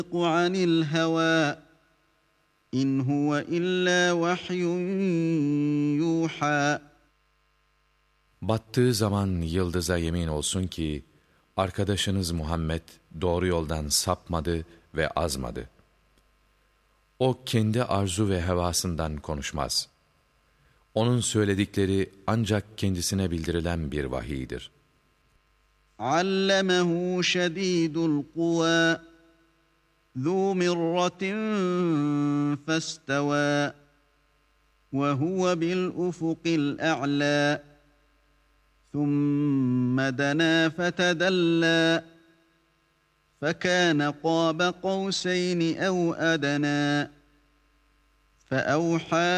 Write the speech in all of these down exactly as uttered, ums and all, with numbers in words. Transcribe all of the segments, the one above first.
عَنِ الْهَوَى İn huve illa vahyun yuha. Battığı zaman yıldıza yemin olsun ki, arkadaşınız Muhammed doğru yoldan sapmadı ve azmadı. O kendi arzu ve hevasından konuşmaz. Onun söyledikleri ancak kendisine bildirilen bir vahiydir. Allemehu şedîdul kuvâ ذُو مِرَّةٍ فَاسْتَوَى وَهُوَ بِالْأُفُقِ الْأَعْلَى ثُمَّ دَنَا فَتَدَلَّى فَكَانَ قَابَ قَوْسَيْنِ أَوْ أَدْنَى فَأَوْحَى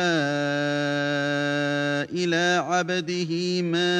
إِلَى عَبْدِهِ مَا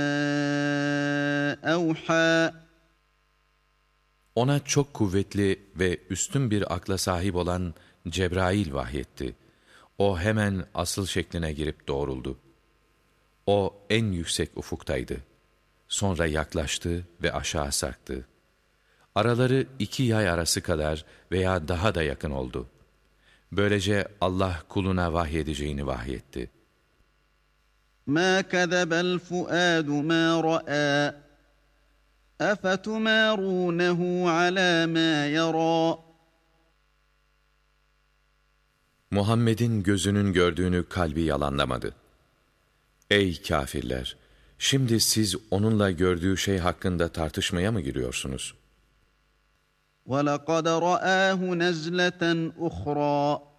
أَوْحَى. Ona çok kuvvetli ve üstün bir akla sahip olan Cebrail vahyetti. O hemen asıl şekline girip doğruldu. O en yüksek ufuktaydı. Sonra yaklaştı ve aşağı sarktı. Araları iki yay arası kadar veya daha da yakın oldu. Böylece Allah kuluna vahyedeceğini vahyetti. مَا كَذَبَ الْفُؤَادُ مَا رَأَى اَفَتُمَارُونَهُ عَلَى مَا يَرَى. Muhammed'in gözünün gördüğünü kalbi yalanlamadı. Ey kâfirler! Şimdi siz onunla gördüğü şey hakkında tartışmaya mı giriyorsunuz? وَلَقَدْ رَآهُ نَزْلَةً أُخْرَى